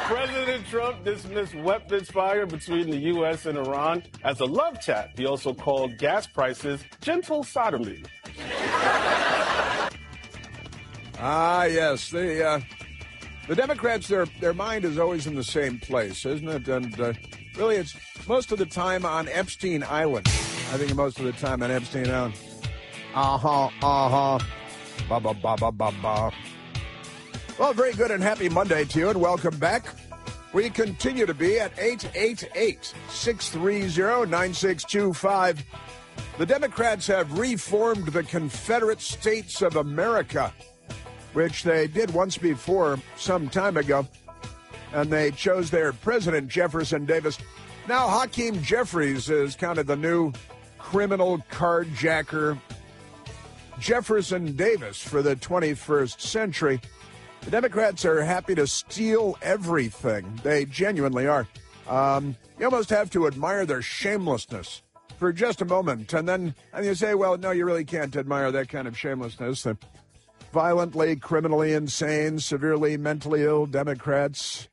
President Trump dismissed weapons fire between the U.S. and Iran as a love chat. He also called gas prices gentle sodomy. Yes. The Democrats, their mind is always in the same place, isn't it? And really, it's most of the time on Epstein Island. I think most of the time on Epstein Island. Ba, ba, ba, ba, ba, ba. Well, very good and happy Monday to you, and welcome back. We continue to be at 888-630-9625. The Democrats have reformed the Confederate States of America, which they did once before some time ago, and they chose their president, Jefferson Davis. Now Hakeem Jeffries is kind of the new criminal carjacker, Jefferson Davis for the 21st century. The Democrats are happy to steal everything. They genuinely are. You almost have to admire their shamelessness for just a moment. And then you say, well, no, you really can't admire that kind of shamelessness. The violently, criminally insane, severely mentally ill Democrats